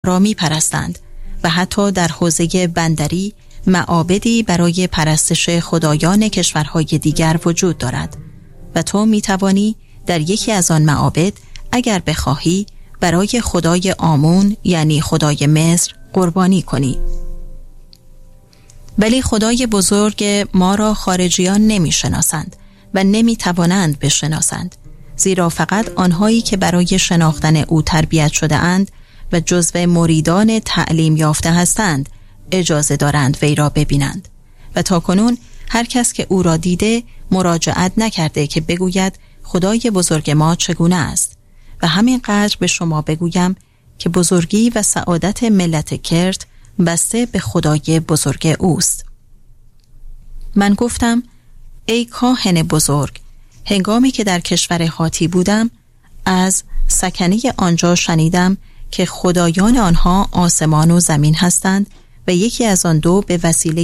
را می پرستند و حتی در حوزه بندری معابدی برای پرستش خدایان کشورهای دیگر وجود دارد و تو می توانی در یکی از آن معابد اگر بخواهی برای خدای آمون یعنی خدای مصر قربانی کنی. ولی خدای بزرگ ما را خارجیان نمی شناسند و نمی توانند بشناسند، زیرا فقط آنهایی که برای شناختن او تربیت شده اند و جزو مریدان تعلیم یافته هستند اجازه دارند وی را ببینند و تاکنون هر کس که او را دیده مراجعت نکرده که بگوید خدای بزرگ ما چگونه است. و همینقدر به شما بگویم که بزرگی و سعادت ملت کرد بسته به خدای بزرگ اوست. من گفتم ای کاهن بزرگ، هنگامی که در کشور هاتی بودم از سکنه آنجا شنیدم که خدایان آنها آسمان و زمین هستند و یکی از آن دو به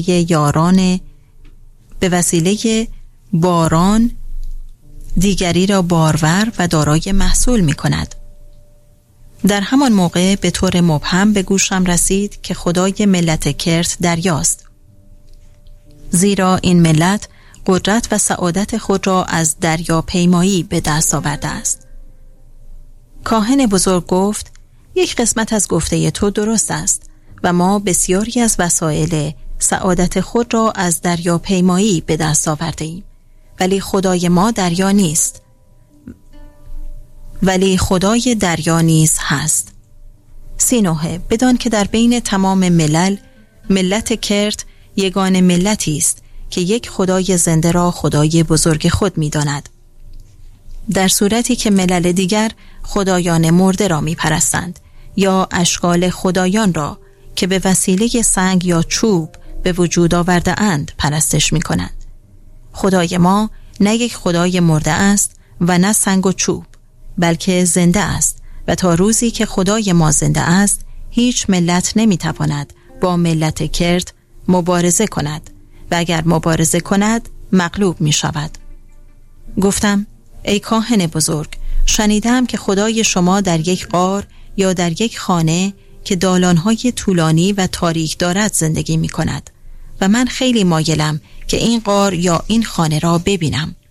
وسیله باران دیگری را بارور و دارای محصول می کند. در همان موقع به طور مبهم به گوشم رسید که خدای ملت کرت دریاست، زیرا این ملت قدرت و سعادت خود را از دریا پیمایی به دست آورده است. کاهن بزرگ گفت یک قسمت از گفته تو درست است و ما بسیاری از وسایل سعادت خود را از دریا پیمایی به دست آورده ایم، ولی خدای ما دریا نیست، ولی خدای دریا نیز هست. سینوه، بدان که در بین تمام ملل ملت کرت یگانه ملتی است که یک خدای زنده را خدای بزرگ خود می داند، در صورتی که ملل دیگر خدایان مرده را می پرستند یا اشکال خدایان را که به وسیله سنگ یا چوب به وجود آورده اند پرستش می کنند. خدای ما نه یک خدای مرده است و نه سنگ و چوب، بلکه زنده است و تا روزی که خدای ما زنده است هیچ ملت نمی تواند با ملت کرد مبارزه کند و اگر مبارزه کند مغلوب می شود. گفتم ای کاهن بزرگ، شنیدم که خدای شما در یک غار یا در یک خانه که دالانهای طولانی و تاریک دارد زندگی می کند و من خیلی مایلم که این غار یا این خانه را ببینم.